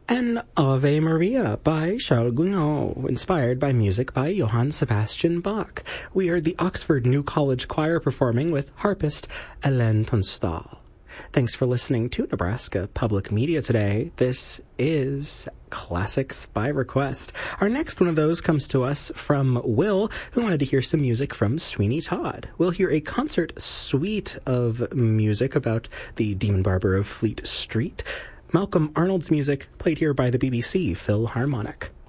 An Ave Maria by Charles Gounod, inspired by music by Johann Sebastian Bach. We are the Oxford New College Choir performing with harpist Hélène Tunstall. Thanks for listening to Nebraska Public Media today. This is Classics by Request. Our next one of those comes to us from Will, who wanted to hear some music from Sweeney Todd. We'll hear a concert suite of music about the Demon Barber of Fleet Street. Malcolm Arnold's music played here by the BBC Philharmonic.